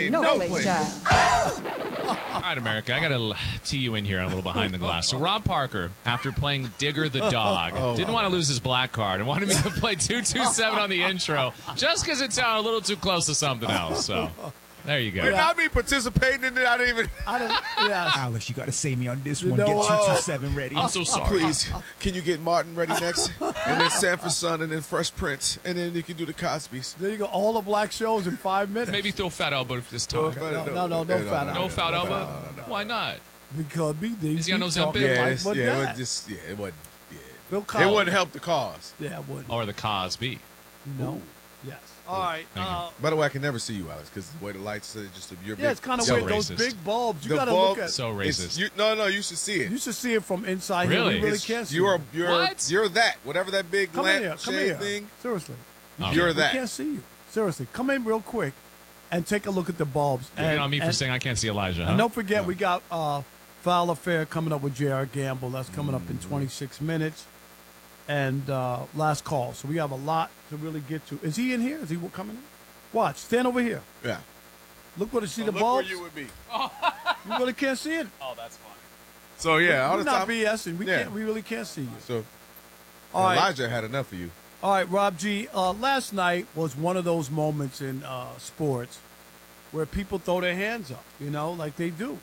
play. No play. All right, America, I got to tee you in here a little behind the glass. So Rob Parker, after playing Digger the dog, didn't want to lose his black card and wanted me to play 227 on the intro just because it sounded a little too close to something else. So there you go. You're not me participating in it. I don't. Yeah. Alex, you got to save me on this one. Get 227 ready. I'm so sorry. Please, can you get Martin ready next? And then Sanford Son, and then Fresh Prince, and then you can do the Cosbys. There you go. All the black shows in 5 minutes. Maybe throw Fat Elbow this time. No fat elbow. No Fat Elbow? Why not? Because Is he on those Ozempic? It wouldn't help the cause. Yeah, it wouldn't. Or the Cosby. No. Yes. All right. By the way, I can never see you, Alex, because the way the lights are just your it's kind of So weird. Those racist. big bulbs. You The got to bulb- look at. So racist. You should see it. You should see it from inside. Really? Here. We really It's- can't see. You're What? you're that. Whatever that big Come in here. lamp Come shade here. thing. Seriously. You're We that. can't see you. Seriously. Come in real quick and take a look at the bulbs. You're hitting on me for saying I can't see Elijah, huh? And don't forget, we got Foul Affair coming up with J.R. Gamble. That's coming up in 26 minutes. And last call. So we have a lot to really get to. Is he in here? Is he coming in? Watch. Stand over here. Yeah. Look where to see the Look bulbs. where you would be. You really can't see it. Oh, that's funny. So yeah, all We're the not time. BSing. We Yeah. can't. We really can't see you. So All right. Elijah had enough of you. All right, Rob G. Last night was one of those moments in sports where people throw their hands up, like they do.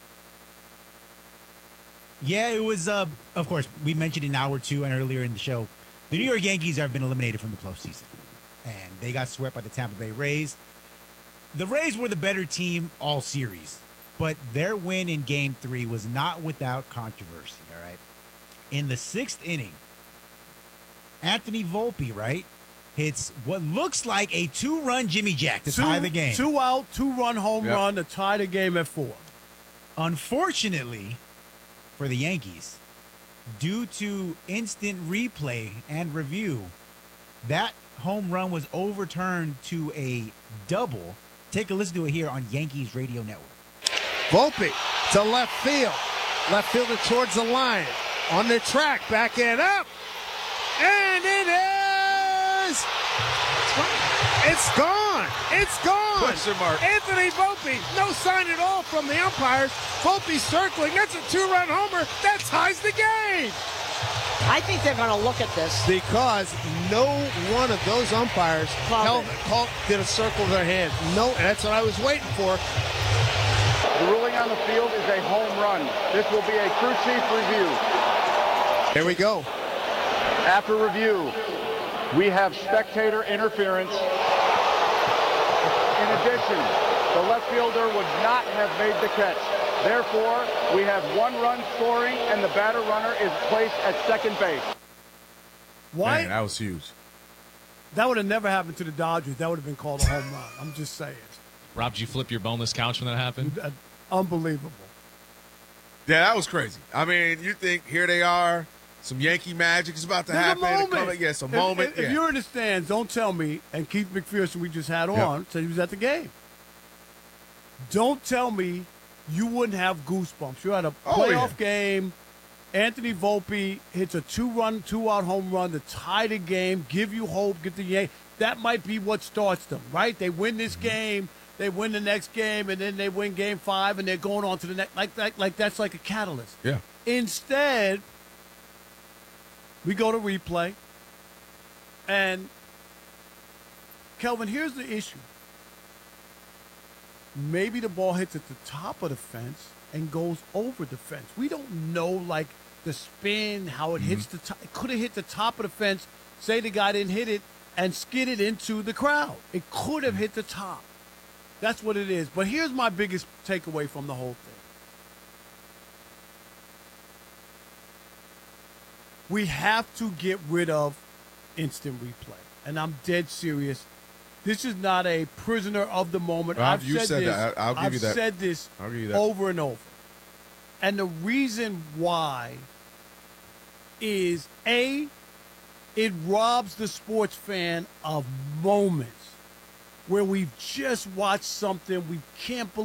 Yeah, it was, of course, we mentioned in hour 2 and earlier in the show, the New York Yankees have been eliminated from the postseason. And they got swept by the Tampa Bay Rays. The Rays were the better team all series, but their win in Game 3 was not without controversy, all right? In the 6th inning, Anthony Volpe, right, hits what looks like a 2-run Jimmy Jack to tie the game. 2-out, 2-run home run to tie the game at 4. Unfortunately for the Yankees, due to instant replay and review, that home run was overturned to a double. Take a listen to it here on Yankees Radio Network. Volpe to left field. Left fielder towards the line. On the track, back end up. And it is. It's gone. It's gone. Question mark. Anthony Volpe, no sign at all from the umpires. Volpe circling. That's a 2-run homer. That ties the game. I think they're going to look at this. Because no one of those umpires did a circle with their hand. No, that's what I was waiting for. The ruling on the field is a home run. This will be a crew chief review. There we go. After review, we have spectator interference. In addition, the left fielder would not have made the catch. Therefore, we have 1 run scoring, and the batter runner is placed at second base. Why? Man, that was huge. That would have never happened to the Dodgers. That would have been called a home run. I'm just saying. Rob, did you flip your boneless couch when that happened? Unbelievable. Yeah, that was crazy. I mean, you think here they are, some Yankee magic is about to There's happen. a moment. Yes, a moment. If you're in the stands, don't tell me, and Keith McPherson we just had on said he was at the game. Don't tell me you wouldn't have goosebumps. You're at a playoff game. Anthony Volpe hits a 2-out home run to tie the game, give you hope, get the Yankees. That might be what starts them, right? They win this game, they win the next game, and then they win Game 5, and they're going on to the next. Like that's like a catalyst. Yeah. Instead, we go to replay, and Kelvin, here's the issue. Maybe the ball hits at the top of the fence and goes over the fence. We don't know, like, the spin, how it hits the top. It could have hit the top of the fence. Say the guy didn't hit it and skidded into the crowd. It could have hit the top. That's what it is. But here's my biggest takeaway from the whole thing. We have to get rid of instant replay. And I'm dead serious. This is not a prisoner of the moment. Rob, I've you said said this. that. I'll give you that. I've said this I'll give you that. over and over. And the reason why is, A, it robs the sports fan of moments where we've just watched something we can't believe.